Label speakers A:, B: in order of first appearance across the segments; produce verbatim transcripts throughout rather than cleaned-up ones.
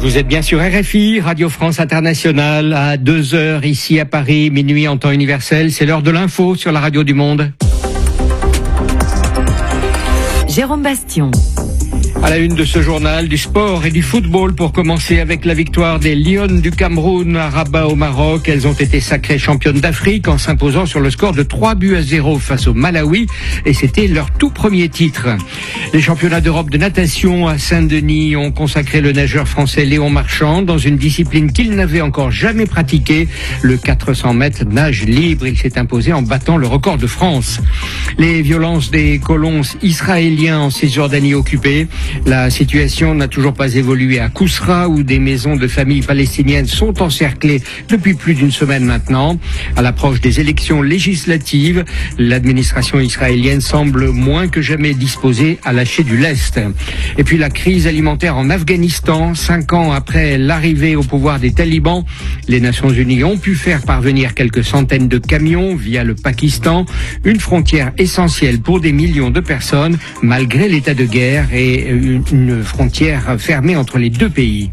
A: Vous êtes bien sur R F I, Radio France Internationale, à deux heures ici à Paris, minuit en temps universel. C'est l'heure de l'info sur la radio du monde.
B: Jérôme Bastion.
A: À la une de ce journal, du sport et du football pour commencer avec la victoire des Lions du Cameroun à Rabat au Maroc. Elles ont été sacrées championnes d'Afrique en s'imposant sur le score de trois buts à zéro face au Malawi et c'était leur tout premier titre. Les championnats d'Europe de natation à Saint-Denis ont consacré le nageur français Léon Marchand dans une discipline qu'il n'avait encore jamais pratiquée, le quatre cents mètres nage libre. Il s'est imposé en battant le record de France. Les violences des colons israéliens en Cisjordanie occupée. La situation n'a toujours pas évolué à Kousra, où des maisons de familles palestiniennes sont encerclées depuis plus d'une semaine maintenant. À l'approche des élections législatives, l'administration israélienne semble moins que jamais disposée à lâcher du lest. Et puis la crise alimentaire en Afghanistan, cinq ans après l'arrivée au pouvoir des talibans, les Nations Unies ont pu faire parvenir quelques centaines de camions via le Pakistan, une frontière essentielle pour des millions de personnes, malgré l'état de guerre et une frontière fermée entre les deux pays.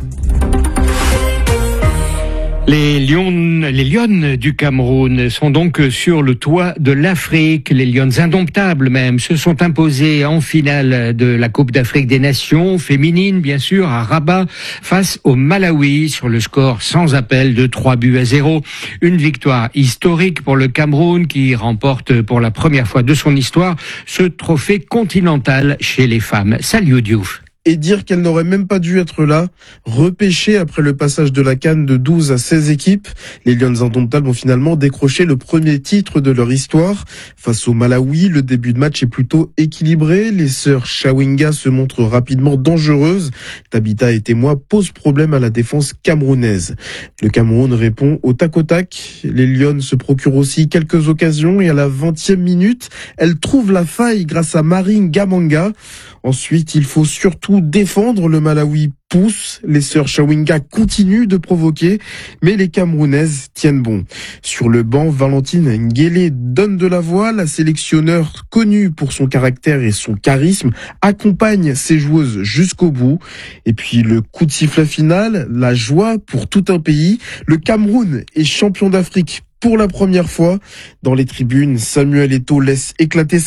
A: Les lions, les Lions du Cameroun sont donc sur le toit de l'Afrique. Les Lions indomptables même se sont imposés en finale de la Coupe d'Afrique des Nations féminine, bien sûr, à Rabat, face au Malawi sur le score sans appel de trois buts à zéro. Une victoire historique pour le Cameroun qui remporte pour la première fois de son histoire ce trophée continental chez les femmes. Salut Diouf.
C: Et dire qu'elle n'aurait même pas dû être là, repêchée après le passage de la CAN de douze à seize équipes. Les Lions indomptables ont finalement décroché le premier titre de leur histoire. Face au Malawi, le début de match est plutôt équilibré. Les sœurs Chawinga se montrent rapidement dangereuses. Tabitha et Témoin posent problème à la défense camerounaise. Le Cameroun répond au tac au tac. Les Lions se procurent aussi quelques occasions et à la vingtième minute, elles trouvent la faille grâce à Marine Gamanga. Ensuite, il faut surtout défendre. Le Malawi pousse, les sœurs Chawinga continuent de provoquer, mais les Camerounaises tiennent bon. Sur le banc, Valentine Nguélé donne de la voix. La sélectionneur, connue pour son caractère et son charisme, accompagne ses joueuses jusqu'au bout. Et puis le coup de sifflet final, la joie pour tout un pays. Le Cameroun est champion d'Afrique pour la première fois. Dans les tribunes, Samuel Eto'o laisse éclater